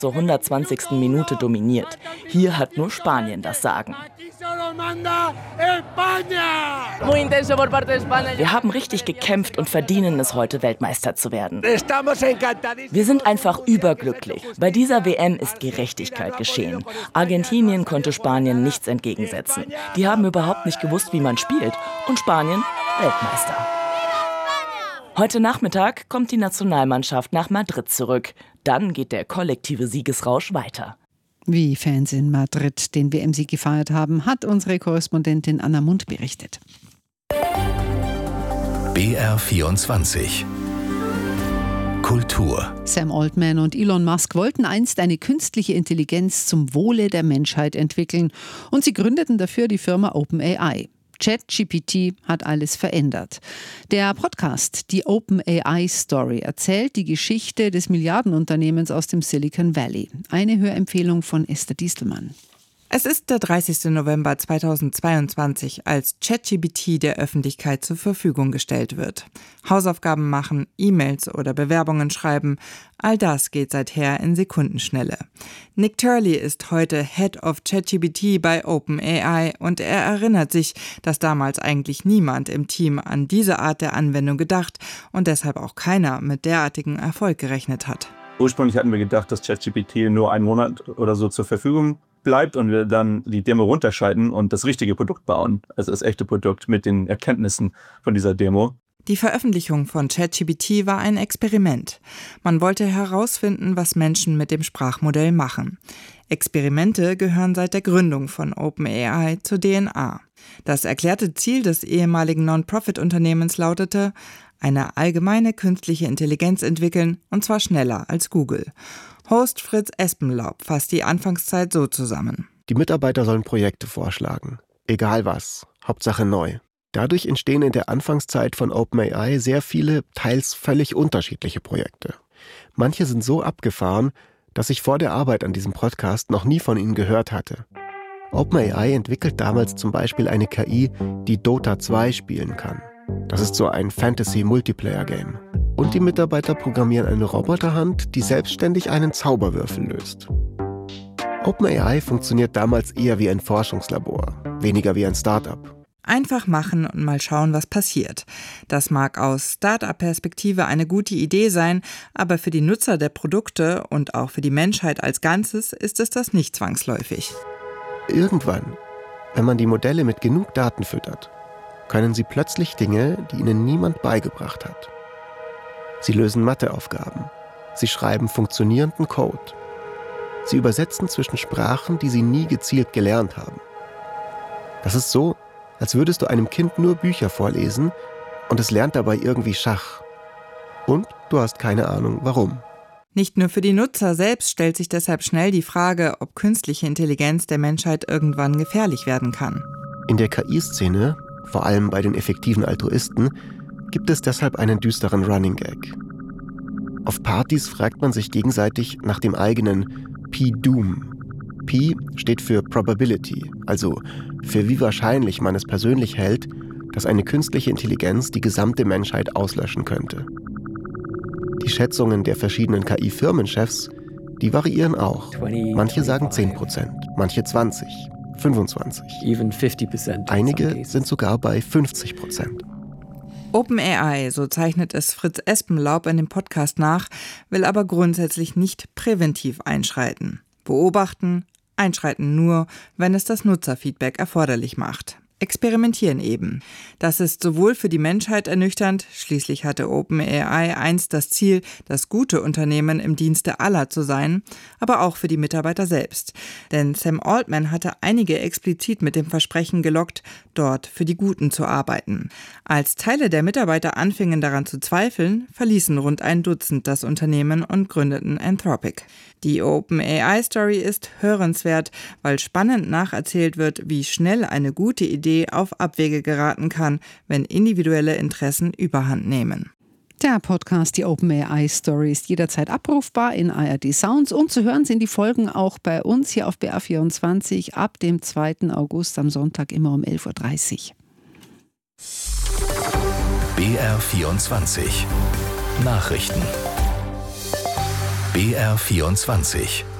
zur 120. Minute dominiert. Hier hat nur Spanien das Sagen. Wir haben richtig gekämpft und verdienen es heute, Weltmeister zu werden. Wir sind einfach überglücklich. Bei dieser WM ist Gerechtigkeit geschehen. Argentinien konnte Spanien nichts entgegensetzen. Die haben überhaupt nicht gewusst, wie man spielt. Und Spanien Weltmeister. Heute Nachmittag kommt die Nationalmannschaft nach Madrid zurück. Dann geht der kollektive Siegesrausch weiter. Wie Fans in Madrid den WM-Sieg gefeiert haben, hat unsere Korrespondentin Anna Mund berichtet. BR24 Kultur. Sam Altman und Elon Musk wollten einst eine künstliche Intelligenz zum Wohle der Menschheit entwickeln und sie gründeten dafür die Firma OpenAI. ChatGPT hat alles verändert. Der Podcast Die OpenAI Story erzählt die Geschichte des Milliardenunternehmens aus dem Silicon Valley. Eine Hörempfehlung von Esther Diestelmann. Es ist der 30. November 2022, als ChatGPT der Öffentlichkeit zur Verfügung gestellt wird. Hausaufgaben machen, E-Mails oder Bewerbungen schreiben, all das geht seither in Sekundenschnelle. Nick Turley ist heute Head of ChatGPT bei OpenAI und er erinnert sich, dass damals eigentlich niemand im Team an diese Art der Anwendung gedacht und deshalb auch keiner mit derartigem Erfolg gerechnet hat. Ursprünglich hatten wir gedacht, dass ChatGPT nur einen Monat oder so zur Verfügung bleibt und wir dann die Demo runterschalten und das richtige Produkt bauen, also das echte Produkt mit den Erkenntnissen von dieser Demo. Die Veröffentlichung von ChatGPT war ein Experiment. Man wollte herausfinden, was Menschen mit dem Sprachmodell machen. Experimente gehören seit der Gründung von OpenAI zur DNA. Das erklärte Ziel des ehemaligen Non-Profit-Unternehmens lautete, eine allgemeine künstliche Intelligenz entwickeln, und zwar schneller als Google. Host Fritz Espenlaub fasst die Anfangszeit so zusammen. Die Mitarbeiter sollen Projekte vorschlagen. Egal was, Hauptsache neu. Dadurch entstehen in der Anfangszeit von OpenAI sehr viele, teils völlig unterschiedliche Projekte. Manche sind so abgefahren, dass ich vor der Arbeit an diesem Podcast noch nie von ihnen gehört hatte. OpenAI entwickelt damals zum Beispiel eine KI, die Dota 2 spielen kann. Das ist so ein Fantasy-Multiplayer-Game. Und die Mitarbeiter programmieren eine Roboterhand, die selbstständig einen Zauberwürfel löst. OpenAI funktioniert damals eher wie ein Forschungslabor, weniger wie ein Start-up. Einfach machen und mal schauen, was passiert. Das mag aus Start-up-Perspektive eine gute Idee sein, aber für die Nutzer der Produkte und auch für die Menschheit als Ganzes ist es das nicht zwangsläufig. Irgendwann, wenn man die Modelle mit genug Daten füttert, können sie plötzlich Dinge, die ihnen niemand beigebracht hat. Sie lösen Matheaufgaben. Sie schreiben funktionierenden Code. Sie übersetzen zwischen Sprachen, die sie nie gezielt gelernt haben. Das ist so, als würdest du einem Kind nur Bücher vorlesen und es lernt dabei irgendwie Schach. Und du hast keine Ahnung, warum. Nicht nur für die Nutzer selbst stellt sich deshalb schnell die Frage, ob künstliche Intelligenz der Menschheit irgendwann gefährlich werden kann. In der KI-Szene, vor allem bei den effektiven Altruisten, gibt es deshalb einen düsteren Running Gag. Auf Partys fragt man sich gegenseitig nach dem eigenen P-Doom. P steht für Probability, also für wie wahrscheinlich man es persönlich hält, dass eine künstliche Intelligenz die gesamte Menschheit auslöschen könnte. Die Schätzungen der verschiedenen KI-Firmenchefs, die variieren auch. Manche sagen 10%, manche 20%, 25%. Einige sind sogar bei 50%. OpenAI, so zeichnet es Fritz Espenlaub in dem Podcast nach, will aber grundsätzlich nicht präventiv einschreiten. Beobachten, einschreiten nur, wenn es das Nutzerfeedback erforderlich macht. Experimentieren eben. Das ist sowohl für die Menschheit ernüchternd, schließlich hatte OpenAI einst das Ziel, das gute Unternehmen im Dienste aller zu sein, aber auch für die Mitarbeiter selbst. Denn Sam Altman hatte einige explizit mit dem Versprechen gelockt, dort für die Guten zu arbeiten. Als Teile der Mitarbeiter anfingen daran zu zweifeln, verließen rund ein Dutzend das Unternehmen und gründeten Anthropic. Die OpenAI-Story ist hörenswert, weil spannend nacherzählt wird, wie schnell eine gute Idee auf Abwege geraten kann, wenn individuelle Interessen überhand nehmen. Der Podcast Die OpenAI Story ist jederzeit abrufbar in ARD Sounds und zu hören sind die Folgen auch bei uns hier auf BR24 ab dem 2. August am Sonntag immer um 11.30 Uhr. BR24 Nachrichten. BR24